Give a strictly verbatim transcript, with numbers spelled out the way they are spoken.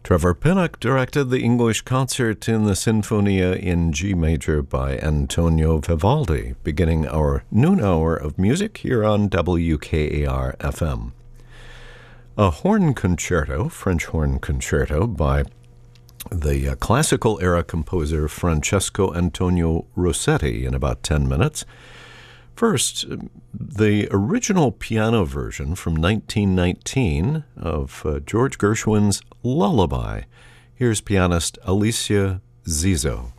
Trevor Pinnock directed the English concert in the Sinfonia in G major by Antonio Vivaldi, beginning our noon hour of music here on W K A R F M. A horn concerto, French horn concerto, by the uh, classical era composer Francesco Antonio Rossetti in about ten minutes. First, the original piano version from nineteen nineteen of uh, George Gershwin's Lullaby. Here's pianist Alicia Zizzo.